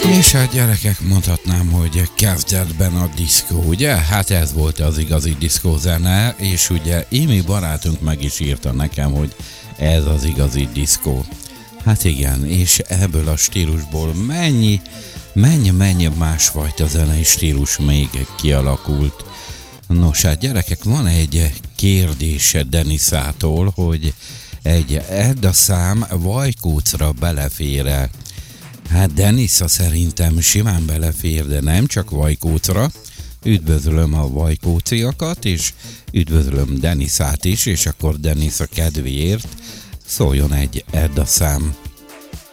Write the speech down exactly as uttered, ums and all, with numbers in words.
És hát gyerekek, mondhatnám, hogy kezdetben a diszkó, ugye? Hát ez volt az igazi diszkózene, és ugye Imi barátunk meg is írta nekem, hogy ez az igazi diszkó. Hát igen, és ebből a stílusból mennyi, mennyi, mennyi másfajta zenei stílus még kialakult. Nos, hát gyerekek, van egy kérdése Denisától, hogy egy Edda szám Vajkócra belefér-e? Hát Denisza szerintem simán belefér, de nem csak Vajkócra. Üdvözlöm a vajkóciakat, és üdvözlöm Denisát is, és akkor Denisza kedvéért szóljon egy Edda szám.